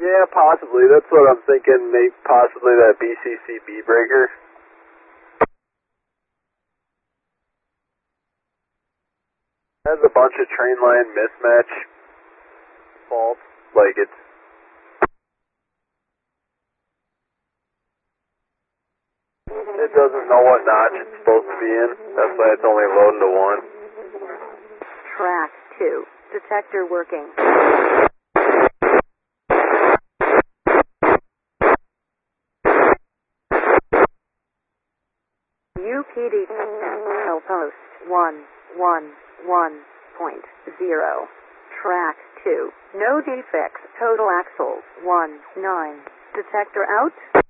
Yeah, possibly. That's what I'm thinking. Maybe possibly that BCCB breaker. Has a bunch of train line mismatch faults. Like it doesn't know what notch it's supposed to be in. That's why it's only loading to 1. Track 2. Detector working. UPD post 111.0. Track 2. No defects. Total axles 19. Detector out.